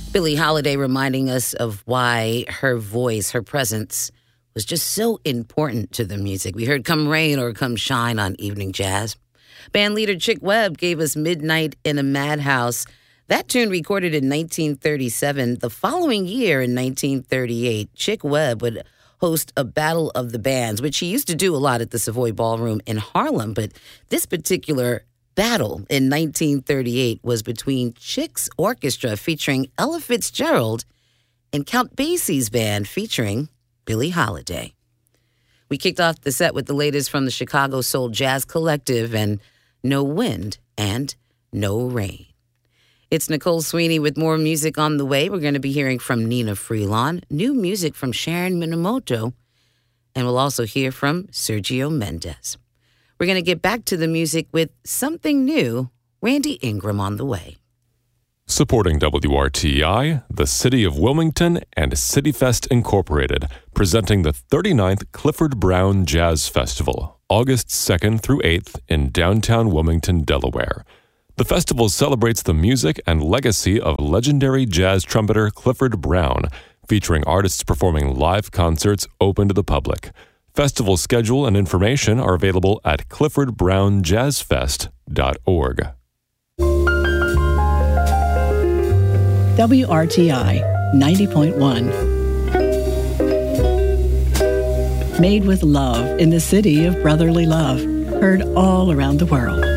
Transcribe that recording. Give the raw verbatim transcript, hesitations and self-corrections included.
Billie Holiday reminding us of why her voice, her presence, was just so important to the music. We heard Come Rain or Come Shine on Evening Jazz. Band leader Chick Webb gave us Midnight in a Madhouse. That tune recorded in nineteen thirty-seven. The following year, in nineteen thirty-eight, Chick Webb would host a Battle of the Bands, which he used to do a lot at the Savoy Ballroom in Harlem. But this particular battle in nineteen thirty-eight was between Chick's orchestra featuring Ella Fitzgerald and Count Basie's band featuring Billie Holiday. We kicked off the set with the latest from the Chicago Soul Jazz Collective and No Wind and No Rain. It's Nicole Sweeney with more music on the way. We're going to be hearing from Nina Freelon, new music from Sharon Minamoto, and we'll also hear from Sergio Mendes. We're going to get back to the music with something new, Randy Ingram on the way. Supporting W R T I, the City of Wilmington, and CityFest Incorporated, presenting the thirty-ninth Clifford Brown Jazz Festival, August second through eighth in downtown Wilmington, Delaware. The festival celebrates the music and legacy of legendary jazz trumpeter Clifford Brown, featuring artists performing live concerts open to the public. Festival schedule and information are available at clifford brown jazz fest dot org. W R T I ninety point one. Made with love in the city of brotherly love. Heard all around the world.